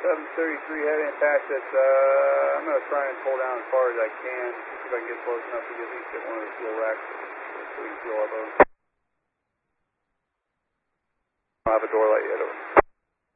733 heavy impact. I'm going to try and pull down as far as I can, see if I can get close enough to at least get one of the fuel racks so we can fuel our boat. I don't have a door light yet. Over.